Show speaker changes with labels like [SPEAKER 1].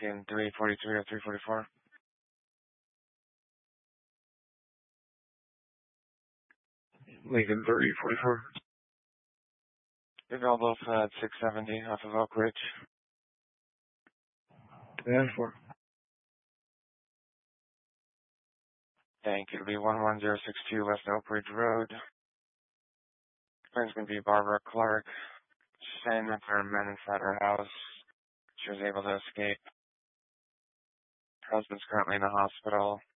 [SPEAKER 1] Lincoln 343 or 344.
[SPEAKER 2] Lincoln 344.
[SPEAKER 1] You're all both at 670 off of Oak Ridge.
[SPEAKER 2] Yeah, 4.
[SPEAKER 1] Thank you. It'll be 11062 West Oak Ridge Road. Friend's going to be Barbara Clark. She's saying that there are men inside her house. She was able to escape. Her husband's currently in the hospital.